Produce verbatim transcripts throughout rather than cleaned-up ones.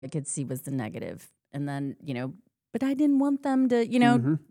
I could see was the negative. And then, you know, but I didn't want them to, you know, Mm-hmm.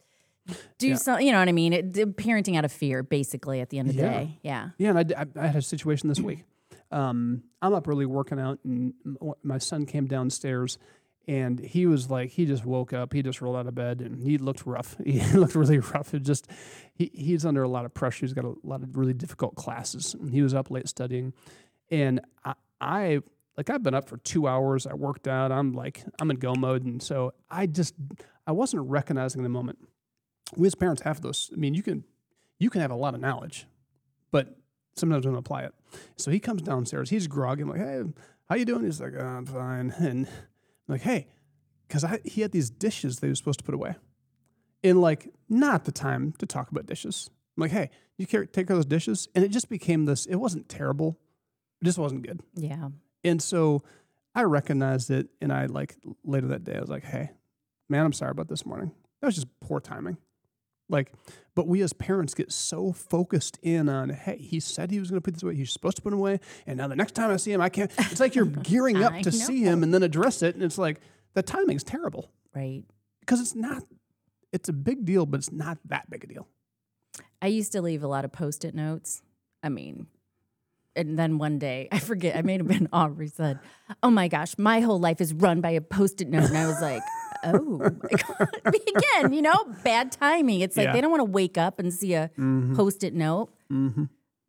do Yeah. something, you know what I mean? It, parenting out of fear, basically, at the end of the Yeah. day. Yeah. Yeah, and I, d- I- I had a situation this week. Um, I'm up early working out, and m- my son came downstairs, and he was like, he just woke up, he just rolled out of bed, and he looked rough. He looked really rough. It just, he, he's under a lot of pressure. He's got a lot of really difficult classes, and he was up late studying. And I, I like, I've been up for two hours. I worked out. I'm like, I'm in go mode, and so I just, I wasn't recognizing the moment. We as parents have those. I mean, you can, you can have a lot of knowledge, but sometimes we don't apply it. So he comes downstairs. He's groggy. I'm like, hey, how you doing? He's like, oh, I'm fine. And I'm like, hey, because I he had these dishes that he was supposed to put away. And like, not the time to talk about dishes. I'm like, hey, you care, take care of those dishes? And it just became this, it wasn't terrible. It just wasn't good. Yeah. And so I recognized it. And I like, later that day, I was like, hey, man, I'm sorry about this morning. That was just poor timing. Like, but we as parents get so focused in on, hey, he said he was going to put this away. He's supposed to put it away. And now the next time I see him, I can't. It's like you're gearing up I to know. see him and then address it. And it's like, the timing's terrible. Right. Because it's not, it's a big deal, but it's not that big a deal. I used to leave a lot of Post-it notes. I mean, and then one day, I forget, I may have been Aubrey said, oh my gosh, my whole life is run by a Post-it note. And I was like, oh, my God. Again, you know, bad timing. It's like Yeah. they don't want to wake up and see a Mm-hmm. Post-it note. Mm-hmm.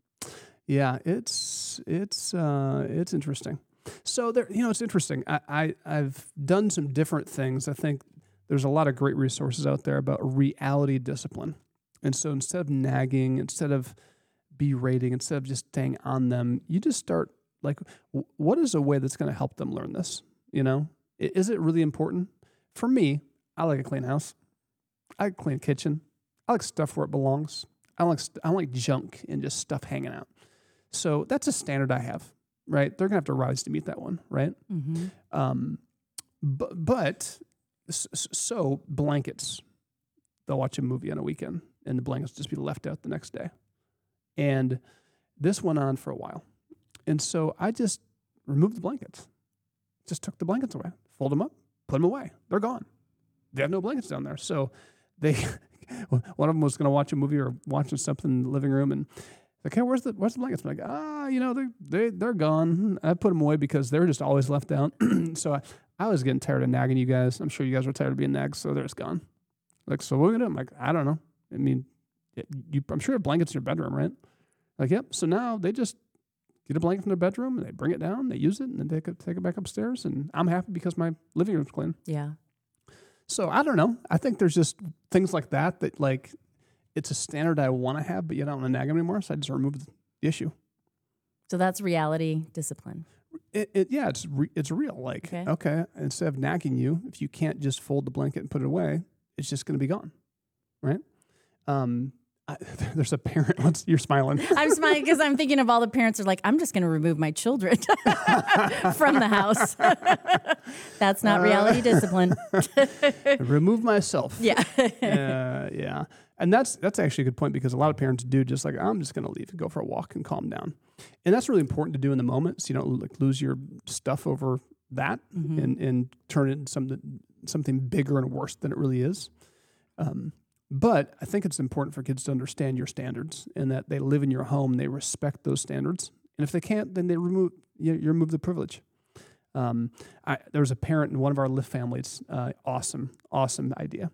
Yeah, it's it's uh, it's interesting. So there, you know, it's interesting. I, I I've done some different things. I think there's a lot of great resources out there about reality discipline. And so instead of nagging, instead of berating, instead of just staying on them, you just start like, w- what is a way that's going to help them learn this? You know, I- is it really important? For me, I like a clean house. I like a clean kitchen. I like stuff where it belongs. I don't like st- I don't like junk and just stuff hanging out. So that's a standard I have, right? They're gonna have to rise to meet that one, right? Mm-hmm. Um, but but s- s- so blankets, they'll watch a movie on a weekend, and the blankets just be left out the next day, and this went on for a while, and so I just removed the blankets, just took the blankets away, fold them up, put them away. They're gone. They have no blankets down there, so they. One of them was going to watch a movie or watching something in the living room, and like, hey, where's the where's the blankets? I'm like, ah, you know, they they they're gone. I put them away because they're just always left out. So I, I was getting tired of nagging you guys. I'm sure you guys were tired of being nagged, so they're just gone. Like, so what are we gonna do? I'm like, I don't know. I mean, it, you, I'm sure you have blankets in your bedroom, right? Like, yep. So now they just get a blanket from their bedroom and they bring it down, they use it, and then they could take it back upstairs. And I'm happy because my living room's clean. Yeah. So I don't know. I think there's just things like that that like it's a standard I want to have, but you don't want to nag them anymore. So I just remove the issue. So that's reality discipline. It, it yeah, it's re, it's real. Like Okay. okay, instead of nagging you, if you can't just fold the blanket and put it away, it's just going to be gone, right? Um, I, there's a parent. What's you're smiling? I'm smiling because I'm thinking of all the parents are like, I'm just going to remove my children from the house. That's not reality discipline. Remove myself. Yeah. uh, yeah. And that's that's actually a good point because a lot of parents do just like, I'm just going to leave and go for a walk and calm down. And that's really important to do in the moment so you don't like lose your stuff over that Mm-hmm. and, and turn it into something, something bigger and worse than it really is. Um, but I think it's important for kids to understand your standards and that they live in your home, they respect those standards. And if they can't, then they remove you, you remove the privilege. Um, I, there was a parent in one of our Lyft families, uh, awesome, awesome idea.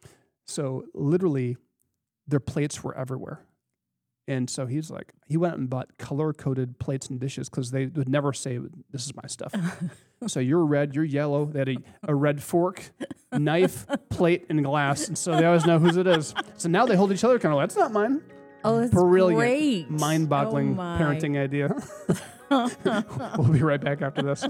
So literally, their plates were everywhere. And so he's like, he went out and bought color-coded plates and dishes because they would never say, this is my stuff. So you're red, you're yellow. They had a, a red fork, knife, plate, and glass. And so they always know whose it is. So now they hold each other kind of like, that's not mine. Oh, that's Brilliant, great. mind-boggling Oh, my. parenting idea. We'll be right back after this.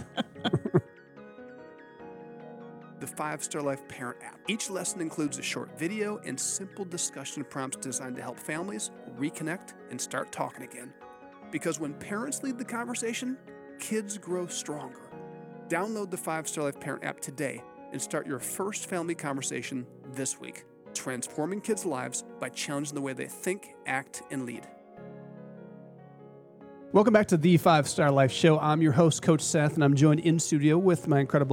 The Five Star Life Parent app. Each lesson includes a short video and simple discussion prompts designed to help families reconnect and start talking again. Because when parents lead the conversation, kids grow stronger. Download the Five Star Life Parent app today and start your first family conversation this week, transforming kids' lives by challenging the way they think, act, and lead. Welcome back to the Five Star Life Show. I'm your host, Coach Seth, and I'm joined in studio with my incredible